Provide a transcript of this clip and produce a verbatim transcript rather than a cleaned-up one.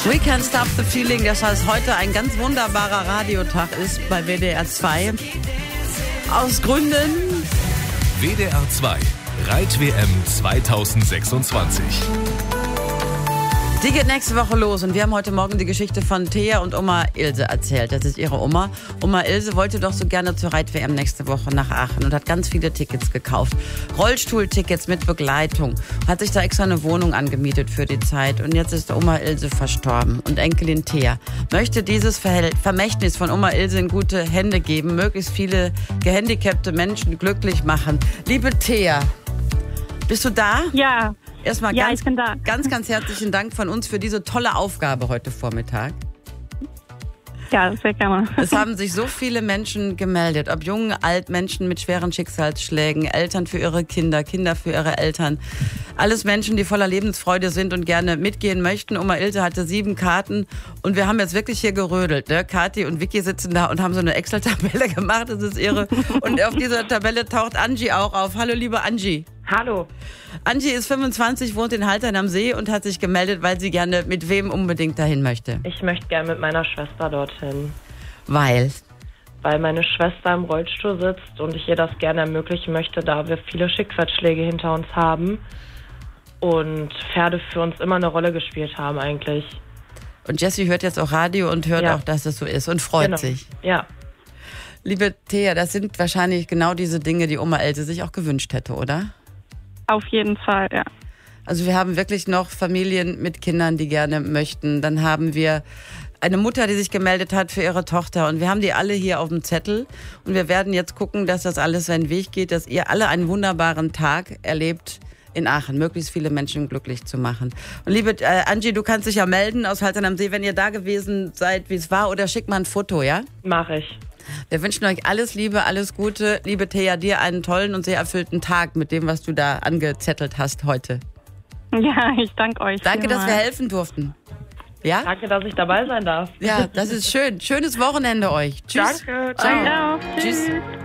We Can't Stop the Feeling, das heißt heute ein ganz wunderbarer Radiotag ist bei W D R zwei. Aus Gründen W D R zwei Reit-W M zwanzig sechsundzwanzig. Die geht nächste Woche los und wir haben heute Morgen die Geschichte von Thea und Oma Ilse erzählt. Das ist ihre Oma. Oma Ilse wollte doch so gerne zur Reit-W M nächste Woche nach Aachen und hat ganz viele Tickets gekauft. Rollstuhltickets mit Begleitung. Hat sich da extra eine Wohnung angemietet für die Zeit. Und jetzt ist Oma Ilse verstorben und Enkelin Thea möchte dieses Vermächtnis von Oma Ilse in gute Hände geben, möglichst viele gehandicapte Menschen glücklich machen. Liebe Thea, bist du da? Ja. Erstmal ja, ganz, ich bin da. ganz, ganz herzlichen Dank von uns für diese tolle Aufgabe heute Vormittag. Ja, sehr gerne. Es haben sich so viele Menschen gemeldet, ob jung, alt, Menschen mit schweren Schicksalsschlägen, Eltern für ihre Kinder, Kinder für ihre Eltern. Alles Menschen, die voller Lebensfreude sind und gerne mitgehen möchten. Oma Ilse hatte sieben Karten und wir haben jetzt wirklich hier gerödelt. Ne? Kathi und Vicky sitzen da und haben so eine Excel-Tabelle gemacht, das ist irre. Und auf dieser Tabelle taucht Angie auch auf. Hallo, liebe Angie. Hallo. Angie ist fünfundzwanzig, wohnt in Haltern am See und hat sich gemeldet, weil sie gerne mit wem unbedingt dahin möchte. Ich möchte gerne mit meiner Schwester dorthin. Weil? Weil meine Schwester im Rollstuhl sitzt und ich ihr das gerne ermöglichen möchte, da wir viele Schicksalsschläge hinter uns haben und Pferde für uns immer eine Rolle gespielt haben eigentlich. Und Jessie hört jetzt auch Radio und hört ja. auch, dass es so ist und freut genau. sich. Ja. Liebe Thea, das sind wahrscheinlich genau diese Dinge, die Oma Ilse sich auch gewünscht hätte, oder? Auf jeden Fall, ja. Also wir haben wirklich noch Familien mit Kindern, die gerne möchten. Dann haben wir eine Mutter, die sich gemeldet hat für ihre Tochter. Und wir haben die alle hier auf dem Zettel. Und wir werden jetzt gucken, dass das alles seinen Weg geht, dass ihr alle einen wunderbaren Tag erlebt in Aachen, möglichst viele Menschen glücklich zu machen. Und liebe äh, Angie, du kannst dich ja melden aus Haltern am See, wenn ihr da gewesen seid, wie es war. Oder schick mal ein Foto, ja? Mach ich. Wir wünschen euch alles Liebe, alles Gute. Liebe Thea, dir einen tollen und sehr erfüllten Tag mit dem, was du da angezettelt hast heute. Ja, ich danke euch. Danke, vielmals. dass wir helfen durften. Ja? Danke, dass ich dabei sein darf. Ja, das ist schön. Schönes Wochenende euch. Tschüss. Danke. Ciao. Ciao. Tschüss. Tschüss.